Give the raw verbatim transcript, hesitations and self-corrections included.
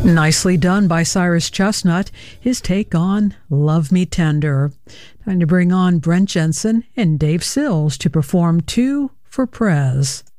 Nicely done by Cyrus Chestnut, his take on Love Me Tender. Time to bring on Brent Jensen and Dave Sills to perform Two for Prez.